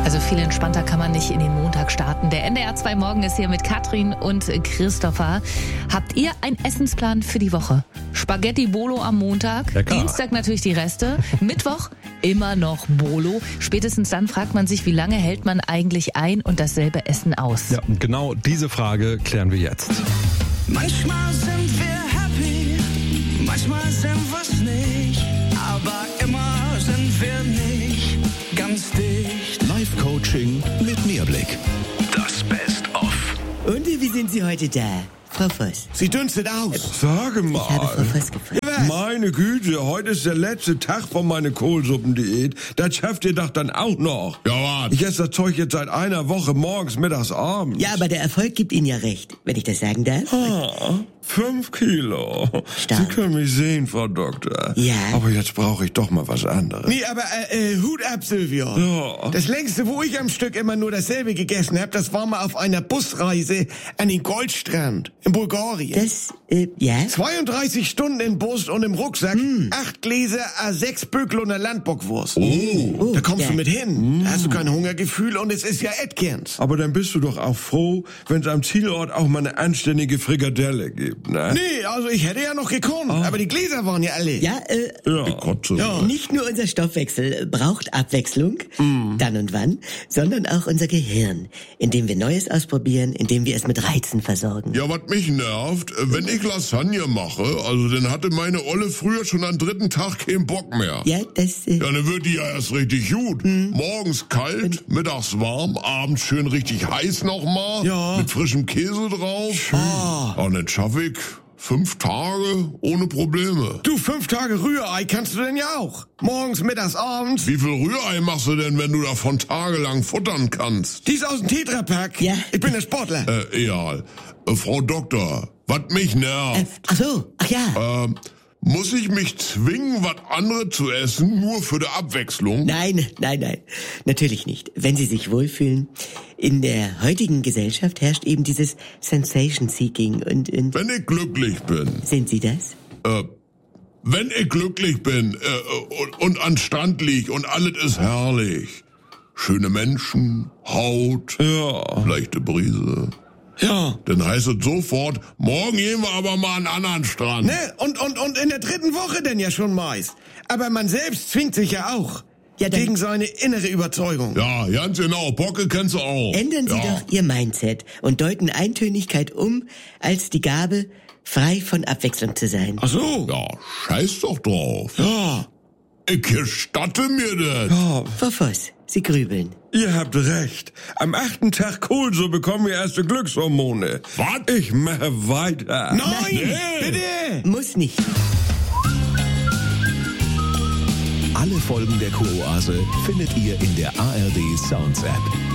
Also viel entspannter kann man nicht in den Montag starten. Der NDR 2 Morgen ist hier mit Katrin und Christopher. Habt ihr einen Essensplan für die Woche? Spaghetti Bolo am Montag, Lecker. Dienstag natürlich die Reste, Mittwoch immer noch Bolo. Spätestens dann fragt man sich, wie lange hält man eigentlich ein und dasselbe Essen aus? Ja, genau diese Frage klären wir jetzt. Manchmal sind wir happy, manchmal sind wir's nicht, aber immer sind wir nicht ganz dicht. Live-Coaching mit Mehrblick. Das Best-of. Und wie sind Sie heute da, Frau Voss? Sie dünstet aus. Sage Ich habe Frau mal, Voss gefragt. meine Güte, heute ist der letzte Tag von meiner Kohlsuppendiät. Das schafft ihr doch dann auch noch. Ja, was? Ich esse das Zeug jetzt seit einer Woche morgens, mittags, abends. Ja, aber der Erfolg gibt Ihnen ja recht, wenn ich das sagen darf. 5 Kilo. Stark. Sie können mich sehen, Frau Doktor. Ja. Aber jetzt brauche ich doch mal was anderes. Nee, aber Hut ab, Silvio. Ja. Das längste, wo ich am Stück immer nur dasselbe gegessen habe, das war mal auf einer Busreise an den Goldstrand in Bulgarien. Das, ja? 32 Stunden im Bus und im Rucksack, 8 Gläser, 6 Bökel und eine Landbockwurst. Oh, Da kommst ja. du mit hin. Da hast du kein Hungergefühl und es ist ja Atkins. Aber dann bist du doch auch froh, wenn es am Zielort auch mal eine anständige Frikadelle gibt, ne? Nee, also ich hätte ja noch gekonnt, aber die Gläser waren ja alle. Ja, Ja, Kotze. Ja. nicht nur unser Stoffwechsel braucht Abwechslung, dann und wann, sondern auch unser Gehirn, indem wir Neues ausprobieren, indem wir es mit Reizen versorgen. Ja, was mich nervt, wenn ich Lasagne mache, also dann hatte meine Olle früher schon am 3. Tag keinen Bock mehr. Ja, das, Ja, dann wird die ja erst richtig gut. Morgens kalt, mittags warm, abends schön richtig heiß nochmal. Ja. Mit frischem Käse drauf. Und dann schaffe ich 5 Tage ohne Probleme. Du, 5 Tage Rührei kannst du denn ja auch. Morgens, mittags, abends. Wie viel Rührei machst du denn, wenn du davon tagelang futtern kannst? Die ist aus dem Tetrapack. Ja. Ich bin der Sportler. Egal. Frau Doktor, was mich nervt. ach ja. Muss ich mich zwingen, was anderes zu essen, nur für die Abwechslung? Nein, natürlich nicht. Wenn Sie sich wohlfühlen. In der heutigen Gesellschaft herrscht eben dieses Sensation-Seeking und Wenn ich glücklich bin, sind Sie das? wenn ich glücklich bin und an Strand lieg und alles ist herrlich. Schöne Menschen, Haut, leichte Brise. Ja. Dann heißt es sofort, morgen gehen wir aber mal an einen anderen Strand. Ne? Und in der 3. Woche denn ja schon meist. Aber man selbst zwingt sich ja auch. Ja, dann- gegen seine innere Überzeugung. Ja, ganz genau. Bocke kennst du auch. Ändern Sie ja. doch Ihr Mindset und deuten Eintönigkeit um als die Gabe, frei von Abwechslung zu sein. Ach so. Ja, scheiß doch drauf. Ja. Ich gestatte mir das. Frau Voss, Sie grübeln. Ihr habt recht. Am 8. Tag Kohlsuppe bekommen wir erste Glückshormone. Was? Ich mache weiter. Nein, bitte. Muss nicht. Alle Folgen der Kuroase findet ihr in der ARD Sounds App.